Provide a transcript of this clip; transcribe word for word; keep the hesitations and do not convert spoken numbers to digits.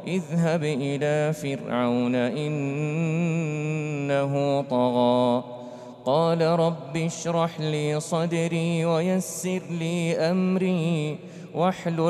اذهب إلى فرعون إنه طغى قال رب اشرح لي صدري ويسر لي أمري واحلل